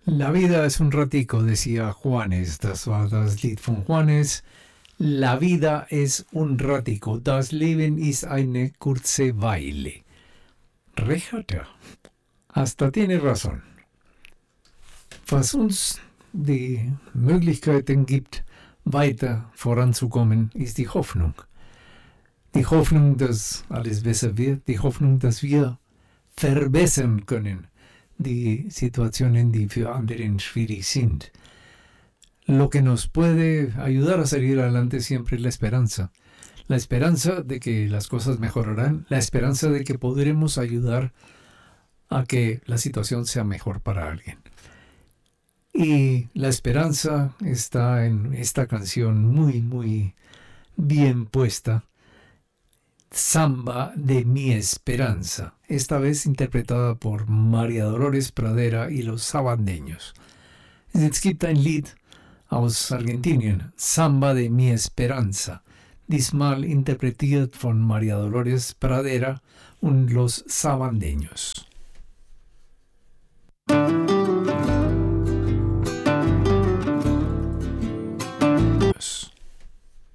La vida es un ratico, decía Juanes. Das war das Lied von Juanes. La vida es un ratico. Das Leben ist eine kurze Weile. Recht hat er. Hasta tiene razón. Was uns die Möglichkeiten gibt, weiter voranzukommen, ist die Hoffnung. Die Hoffnung, dass alles besser wird. Die Hoffnung, dass wir verbessern können die Situationen, die für anderen schwierig sind. Lo que nos puede ayudar a salir adelante siempre es la esperanza. La esperanza de que las cosas mejorarán, la esperanza de que podremos ayudar a que la situación sea mejor para alguien. Y la esperanza está en esta canción muy, muy bien puesta. Samba de mi esperanza, esta vez interpretada por María Dolores Pradera y los Sabandeños. Es gibt ein Lied aus Argentinien, Samba de mi esperanza, diesmal interpretiert von María Dolores Pradera und los Sabandeños.